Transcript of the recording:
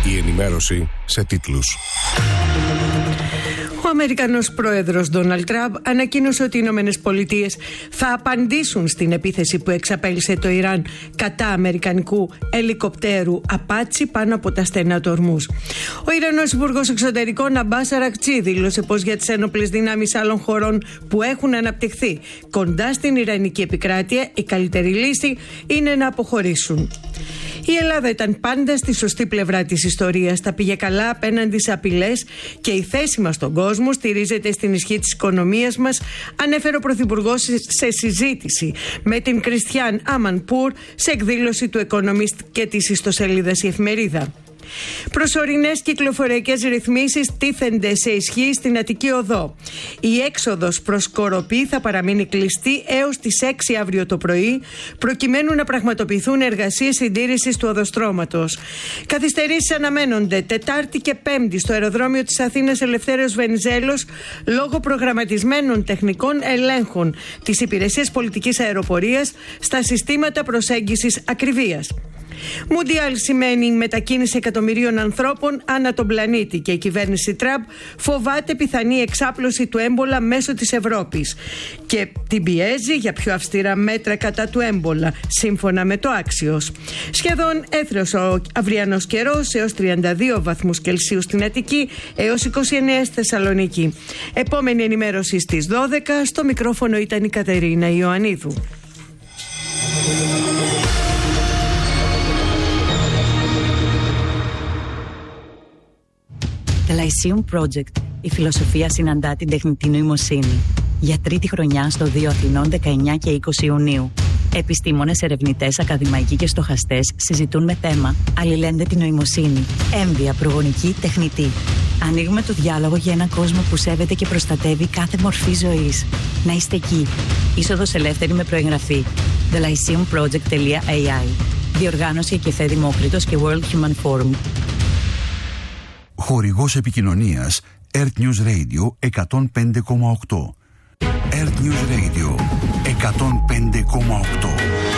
Η ενημέρωση σε τίτλους. Ο Αμερικανός πρόεδρος Ντόναλντ Τραμπ ανακοίνωσε ότι οι Ηνωμένες Πολιτείες θα απαντήσουν στην επίθεση που εξαπέλυσε το Ιράν κατά αμερικανικού ελικοπτέρου Απάτσι πάνω από τα στενά του Ορμούζ. Ο Ιρανός Υπουργός Εξωτερικών Αμπάς Αρακτσί δήλωσε πως για τις ένοπλες δυνάμεις άλλων χωρών που έχουν αναπτυχθεί κοντά στην Ιρανική επικράτεια, η καλύτερη λύση είναι να αποχωρήσουν. Η Ελλάδα ήταν πάντα στη σωστή πλευρά της ιστορίας. Τα πήγε καλά απέναντι σε απειλές και η θέση μας στον κόσμο στηρίζεται στην ισχύ της οικονομίας μας, ανέφερε ο Πρωθυπουργός σε συζήτηση με την Κριστιάν Αμανπούρ σε εκδήλωση του Economist και της ιστοσελίδας Η Εφημερίδα. Προσωρινές κυκλοφοριακές ρυθμίσεις τίθενται σε ισχύ στην Αττική Οδό. Η έξοδος προς Κοροπή θα παραμείνει κλειστή έως τις 6 αύριο το πρωί, προκειμένου να πραγματοποιηθούν εργασίες συντήρησης του οδοστρώματος. Καθυστερήσεις αναμένονται Τετάρτη και Πέμπτη στο αεροδρόμιο της Αθήνας Ελευθέριος Βενιζέλος λόγω προγραμματισμένων τεχνικών ελέγχων της Υπηρεσίας Πολιτικής Αεροπορίας στα συστήματα προσέγγισης ακριβίας. Μουντιάλ σημαίνει μετακίνηση εκατομμυρίων ανθρώπων ανά τον πλανήτη και η κυβέρνηση Τραμπ φοβάται πιθανή εξάπλωση του έμπολα μέσω της Ευρώπης και την πιέζει για πιο αυστηρά μέτρα κατά του έμπολα, σύμφωνα με το Axios. Σχεδόν έθριος ο αυριανός καιρός, έως 32 βαθμούς Κελσίου στην Αττική, έως 29 στη Θεσσαλονίκη. Επόμενη ενημέρωση στις 12, στο μικρόφωνο ήταν η Κατερίνα Ιωαννίδου. The Lyceum Project. Η φιλοσοφία συναντά την τεχνητή νοημοσύνη. Για τρίτη χρονιά στο 2 Αθηνών 19 και 20 Ιουνίου. Επιστήμονες, ερευνητές, ακαδημαϊκοί και στοχαστές συζητούν με θέμα αλληλένδετη νοημοσύνη, έμβια, προγονική, τεχνητή. Ανοίγουμε το διάλογο για έναν κόσμο που σέβεται και προστατεύει κάθε μορφή ζωής. Να είστε εκεί. Είσοδος ελεύθερη με προεγγραφή. thelyceumproject.ai. Διοργάνωση Εκεφέ Δημόκριτος και World Human Forum. Χορηγός επικοινωνίας Earth News Radio 105,8. Earth News Radio 105,8.